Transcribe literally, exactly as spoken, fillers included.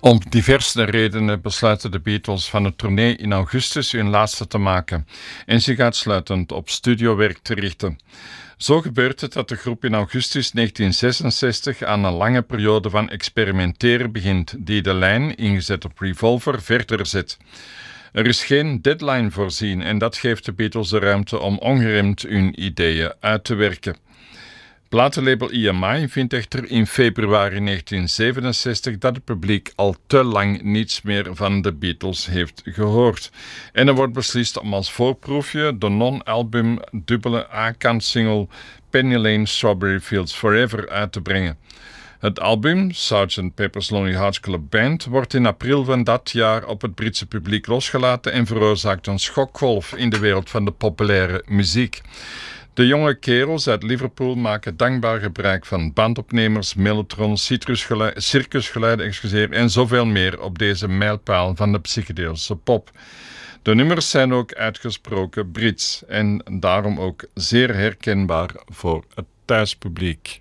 Om diverse redenen besluiten de Beatles van de tournee in augustus hun laatste te maken en zich uitsluitend op studiowerk te richten. Zo gebeurt het dat de groep in augustus negentien zesenzestig aan een lange periode van experimenteren begint, die de lijn, ingezet op Revolver, verder zet. Er is geen deadline voorzien en dat geeft de Beatles de ruimte om ongeremd hun ideeën uit te werken. Platenlabel E M I vindt echter in februari negentien zevenenzestig dat het publiek al te lang niets meer van de Beatles heeft gehoord. En er wordt beslist om als voorproefje de non-album dubbele A-kant-single Penny Lane Strawberry Fields Forever uit te brengen. Het album, sergeant Pepper's Lonely Hearts Club Band, wordt in april van dat jaar op het Britse publiek losgelaten en veroorzaakt een schokgolf in de wereld van de populaire muziek. De jonge kerels uit Liverpool maken dankbaar gebruik van bandopnemers, mellotrons, circusgeluiden excuseer, en zoveel meer op deze mijlpaal van de psychedelische pop. De nummers zijn ook uitgesproken Brits en daarom ook zeer herkenbaar voor het thuispubliek.